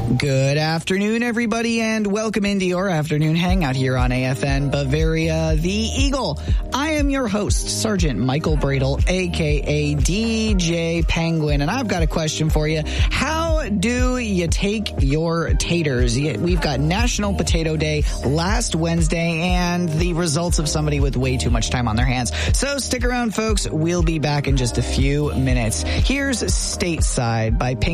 Good afternoon, everybody, and welcome into your afternoon hangout here on AFN Bavaria, the Eagle. I am your host, Sergeant Michael Bradle, a.k.a. DJ Penguin, and I've got a question for you. How do you take your taters? We've got National Potato Day last Wednesday, and the results of somebody with way too much time on their hands. So stick around, folks. We'll be back in just a few minutes. Here's Stateside by Pink.